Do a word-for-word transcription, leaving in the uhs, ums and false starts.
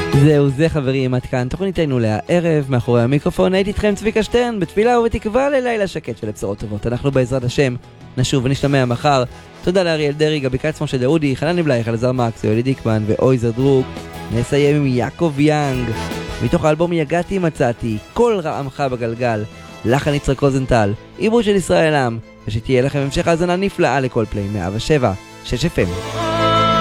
זהו זה חברים, עד כאן תוכניתנו לערב. מאחורי המיקרופון הייתי איתכם צביקה שטרן, בתפילה ובתקווה ללילה שקט של בשורות טובות. אנחנו בעזרת השם נשוב ונשתמע מחר. תודה לאריאל דרי, גבי קצמו של דאודי, חנן נבלייך, אלעזר מקס, יולי דיקמן ואויזר דרוק. נסיים עם יעקב יאנג מתוך האלבום יגעתי מצאתי, כל רעמך בגלגל, לחן יצחק רוזנטל, עיבוד של ישראל עם, ושתהיה לכם המשך האזנה נפלאה לכל פליי מאה ושבע שש אף אם.